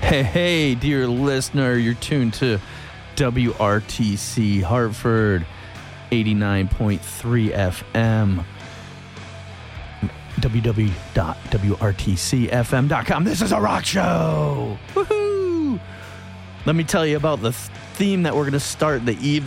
Hey, dear listener, you're tuned to WRTC Hartford, 89.3 FM, www.wrtcfm.com. This is a rock show. Woohoo! Let me tell you about the theme that we're going to start the evening.